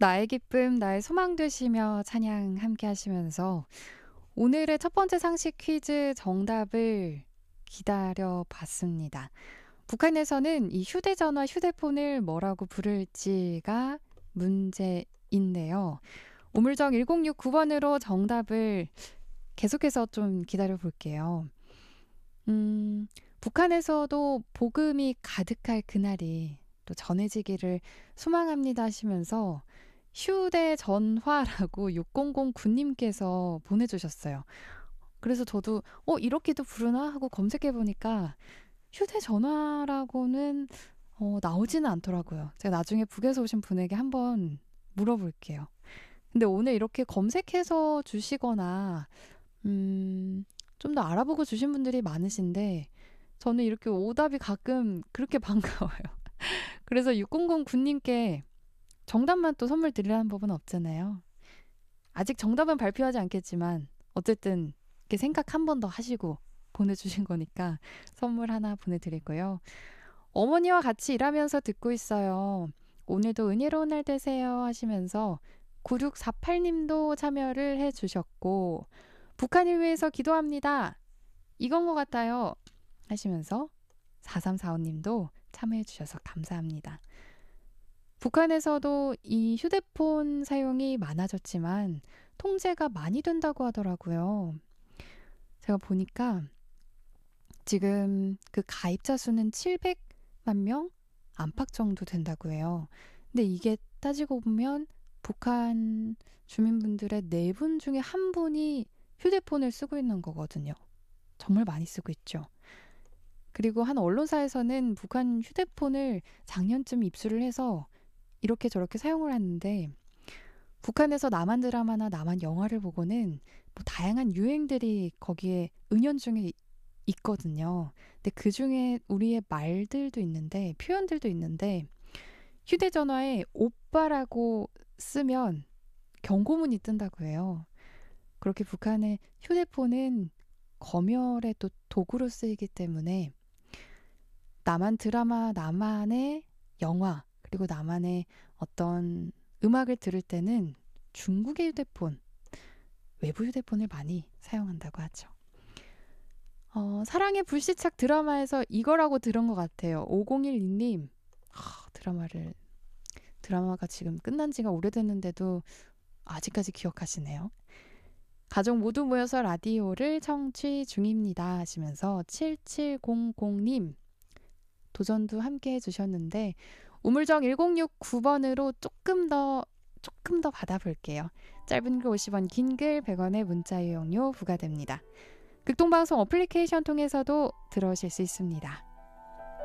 나의 기쁨, 나의 소망 되시며 찬양 함께 하시면서 오늘의 첫 번째 상식 퀴즈 정답을 기다려 봤습니다. 북한에서는 이 휴대전화, 휴대폰을 뭐라고 부를지가 문제인데요. 우물정 1069번으로 정답을 계속해서 좀 기다려 볼게요. 북한에서도 복음이 가득할 그날이 또 전해지기를 소망합니다 하시면서 휴대전화라고 6009님께서 보내주셨어요. 그래서 저도 이렇게도 부르나 하고 검색해 보니까 휴대전화라고는 나오지는 않더라고요. 제가 나중에 북에서 오신 분에게 한번 물어볼게요. 근데 오늘 이렇게 검색해서 주시거나 좀 더 알아보고 주신 분들이 많으신데 저는 이렇게 오답이 가끔 그렇게 반가워요. 그래서 6009님께 정답만 또 선물 드리라는 법은 없잖아요. 아직 정답은 발표하지 않겠지만 어쨌든 이렇게 생각 한 번 더 하시고 보내주신 거니까 선물 하나 보내드리고요. 어머니와 같이 일하면서 듣고 있어요. 오늘도 은혜로운 날 되세요 하시면서 9648님도 참여를 해주셨고 북한을 위해서 기도합니다. 이건 것 같아요 하시면서 4345님도 참여해 주셔서 감사합니다. 북한에서도 이 휴대폰 사용이 많아졌지만 통제가 많이 된다고 하더라고요. 제가 보니까 지금 그 가입자 수는 700만 명 안팎 정도 된다고 해요. 근데 이게 따지고 보면 북한 주민분들의 4분 중에 1분이 휴대폰을 쓰고 있는 거거든요. 정말 많이 쓰고 있죠. 그리고 한 언론사에서는 북한 휴대폰을 작년쯤 입수를 해서 이렇게 저렇게 사용을 하는데 북한에서 남한 드라마나 남한 영화를 보고는 뭐 다양한 유행들이 거기에 은연중에 있거든요. 근데 그중에 우리의 말들도 있는데 표현들도 있는데 휴대전화에 오빠라고 쓰면 경고문이 뜬다고 해요. 그렇게 북한의 휴대폰은 검열의 또 도구로 쓰이기 때문에 남한 드라마, 남한의 영화, 그리고 남한의 어떤 음악을 들을 때는 중국의 휴대폰, 외부 휴대폰을 많이 사용한다고 하죠. 사랑의 불시착 드라마에서 이거라고 들은 것 같아요. 5012님, 드라마가 지금 끝난 지가 오래됐는데도 아직까지 기억하시네요. 가족 모두 모여서 라디오를 청취 중입니다 하시면서 7700님 도전도 함께 해주셨는데 우물정 1069번으로 조금 더 받아볼게요. 짧은 글 50원, 긴 글 100원의 문자 이용료 부과됩니다. 극동방송 어플리케이션 통해서도 들어오실 수 있습니다.